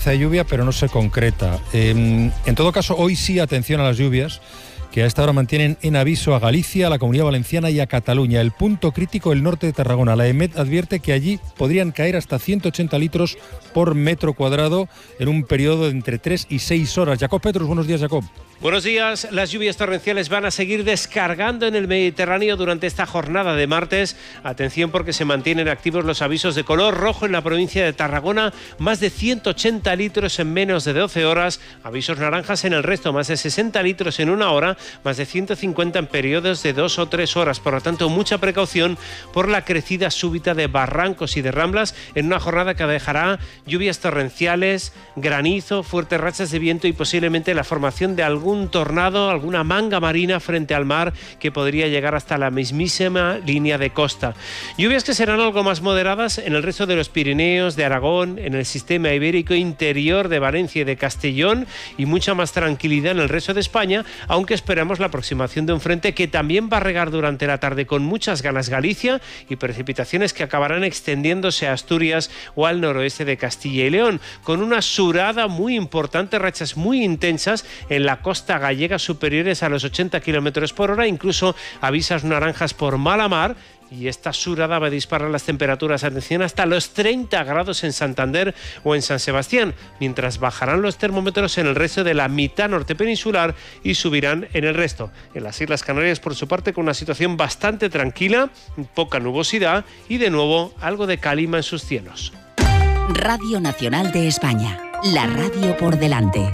amenaza de lluvia, pero no se concreta. En todo caso, hoy sí, atención a las lluvias, que a esta hora mantienen en aviso a Galicia, a la Comunidad Valenciana y a Cataluña. El punto crítico, el norte de Tarragona. La EMET advierte que allí podrían caer hasta 180 litros por metro cuadrado en un periodo de entre 3 y 6 horas. Jacob Petrus, buenos días, Jacob. Buenos días. Las lluvias torrenciales van a seguir descargando en el Mediterráneo durante esta jornada de martes. Atención, porque se mantienen activos los avisos de color rojo en la provincia de Tarragona. Más de 180 litros en menos de 12 horas. Avisos naranjas en el resto. Más de 60 litros en una hora. Más de 150 en periodos de 2 o 3 horas. Por lo tanto, mucha precaución por la crecida súbita de barrancos y de ramblas en una jornada que dejará lluvias torrenciales, granizo, fuertes rachas de viento y posiblemente la formación de algún tornado, alguna manga marina frente al mar que podría llegar hasta la mismísima línea de costa. Lluvias que serán algo más moderadas en el resto de los Pirineos, de Aragón, en el sistema ibérico interior de Valencia y de Castellón, y mucha más tranquilidad en el resto de España, aunque esperamos la aproximación de un frente que también va a regar durante la tarde con muchas ganas Galicia y precipitaciones que acabarán extendiéndose a Asturias o al noroeste de Castilla y León, con una surada muy importante, rachas muy intensas en la costa gallega superiores a los 80 km por hora, incluso avisas naranjas por mala mar. Y esta surada va a disparar las temperaturas, atención, hasta los 30 grados en Santander o en San Sebastián, mientras bajarán los termómetros en el resto de la mitad norte peninsular y subirán en el resto. En las Islas Canarias, por su parte, con una situación bastante tranquila, poca nubosidad y, de nuevo, algo de calima en sus cielos. Radio Nacional de España, la radio por delante.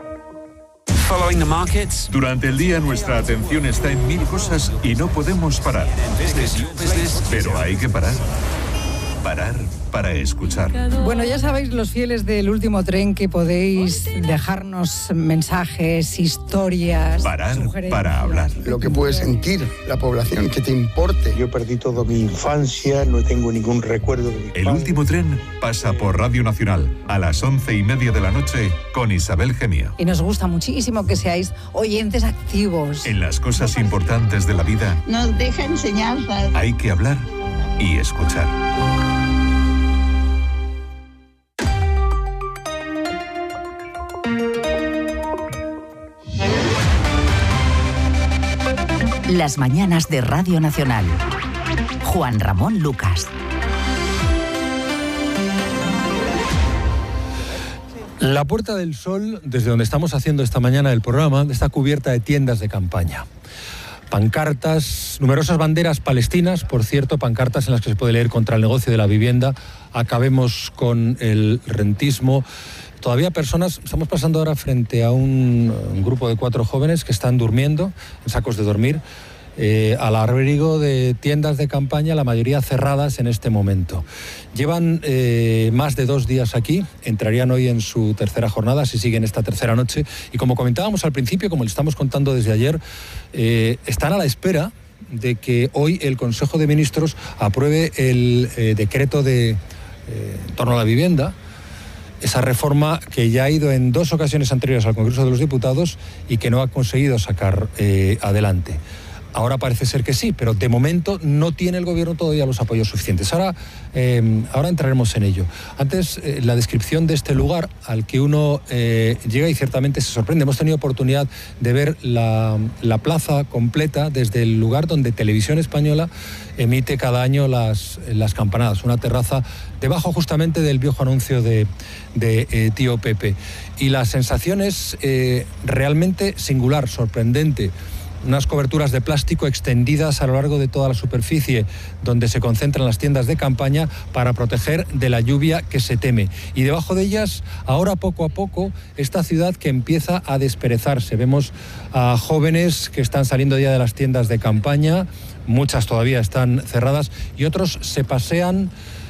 Durante el día nuestra atención está en mil cosas y no podemos parar. Pero hay que parar. Parar para escuchar. Bueno, ya sabéis, los fieles del Último Tren, que podéis dejarnos mensajes, historias, parar para hablar. Lo que puede sentir la población, que te importe. Yo perdí toda mi infancia, no tengo ningún recuerdo de mi padre. El Último Tren pasa por Radio Nacional a las 11:30 de la noche con Isabel Gemio. Y nos gusta muchísimo que seáis oyentes activos. En las cosas importantes de la vida nos deja enseñanzas. Hay que hablar y escuchar. Las mañanas de Radio Nacional. Juan Ramón Lucas. La Puerta del Sol, desde donde estamos haciendo esta mañana el programa, está cubierta de tiendas de campaña. Pancartas, numerosas banderas palestinas, por cierto, pancartas en las que se puede leer contra el negocio de la vivienda. Acabemos con el rentismo. Todavía personas, estamos pasando ahora frente a un grupo de 4 jóvenes que están durmiendo en sacos de dormir, al abrigo de tiendas de campaña, la mayoría cerradas en este momento. Llevan más de 2 días aquí, entrarían hoy en su tercera jornada, si siguen esta tercera noche, y como comentábamos al principio, como le estamos contando desde ayer, están a la espera de que hoy el Consejo de Ministros apruebe el decreto en torno a la vivienda, esa reforma que ya ha ido en 2 ocasiones anteriores al Congreso de los Diputados y que no ha conseguido sacar adelante. Ahora parece ser que sí, pero de momento no tiene el Gobierno todavía los apoyos suficientes. Ahora entraremos en ello. Antes, la descripción de este lugar al que uno llega y ciertamente se sorprende. Hemos tenido oportunidad de ver la plaza completa desde el lugar donde Televisión Española emite cada año las campanadas. Una terraza debajo justamente del viejo anuncio de Tío Pepe. Y la sensación es realmente singular, sorprendente. Unas coberturas de plástico extendidas a lo largo de toda la superficie donde se concentran las tiendas de campaña para proteger de la lluvia que se teme. Y debajo de ellas, ahora poco a poco, esta ciudad que empieza a desperezarse. Vemos a jóvenes que están saliendo ya de las tiendas de campaña, muchas todavía están cerradas, y otros se pasean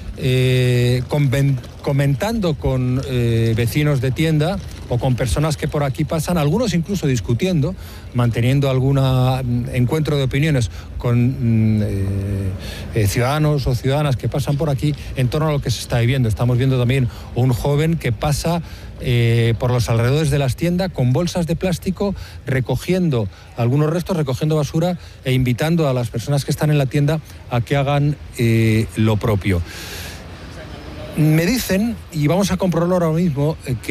comentando con vecinos de tienda o con personas que por aquí pasan, algunos incluso discutiendo, manteniendo algún encuentro de opiniones con ciudadanos o ciudadanas que pasan por aquí en torno a lo que se está viviendo. Estamos viendo también un joven que pasa por los alrededores de las tiendas con bolsas de plástico, recogiendo algunos restos, recogiendo basura e invitando a las personas que están en la tienda a que hagan lo propio. Me dicen, y vamos a comprobarlo ahora mismo, que